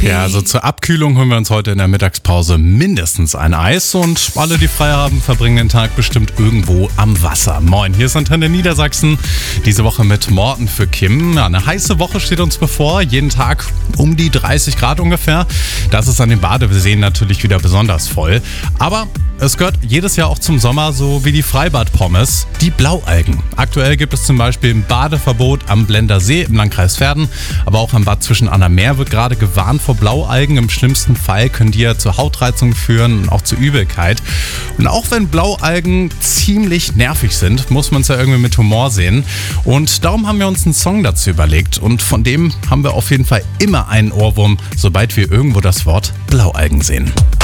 Ja, also zur Abkühlung holen wir uns heute in der Mittagspause mindestens ein Eis und alle, die frei haben, verbringen den Tag bestimmt irgendwo am Wasser. Moin, hier ist Antenne Niedersachsen, diese Woche mit Morten für Kim. Ja, eine heiße Woche steht uns bevor, jeden Tag um die 30 Grad ungefähr. Das ist an den Badeseen natürlich wieder besonders voll, aber es gehört jedes Jahr auch zum Sommer, so wie die Freibad-Pommes, die Blaualgen. Aktuell gibt es zum Beispiel ein Badeverbot am Blender See im Landkreis Verden, aber auch am Bad Zwischen-Anna-Meer wird gerade gewarnt vor Blaualgen. Im schlimmsten Fall können die ja zu Hautreizungen führen und auch zu Übelkeit. Und auch wenn Blaualgen ziemlich nervig sind, muss man es ja irgendwie mit Humor sehen. Und darum haben wir uns einen Song dazu überlegt und von dem haben wir auf jeden Fall immer einen Ohrwurm, sobald wir irgendwo das Wort Blaualgen sehen.